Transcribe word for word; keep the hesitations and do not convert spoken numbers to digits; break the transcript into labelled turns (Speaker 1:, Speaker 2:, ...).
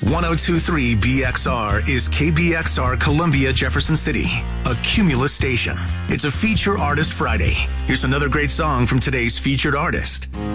Speaker 1: one oh two point three B X R is K B X R Columbia, Jefferson City, a Cumulus station. It's a Feature Artist Friday. Here's another great song from today's featured artist.